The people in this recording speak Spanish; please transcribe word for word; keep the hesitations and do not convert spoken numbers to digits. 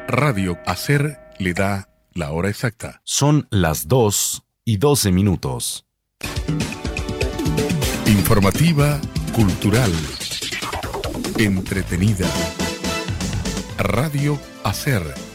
Radio Hacer le da la hora exacta. Son las dos y doce minutos. Informativa, cultural, entretenida. Radio Hacer.